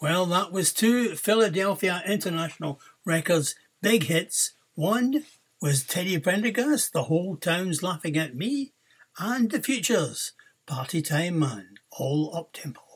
Well, that was two Philadelphia International Records big hits. One was Teddy Pendergast, The Whole Town's Laughing at Me, and The Futures, Party Time Man, all up-tempo.